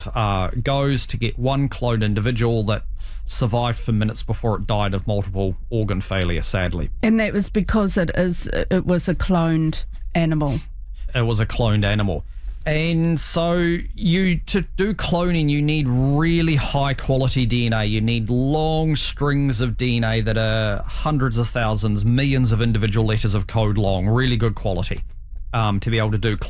goes to get one cloned individual that survived for minutes before it died of multiple organ failure, sadly. And that was because it was a cloned animal. It was a cloned animal. And so to do cloning, you need really high quality DNA. You need long strings of DNA that are hundreds of thousands, millions of individual letters of code long, really good quality to be able to do cloning.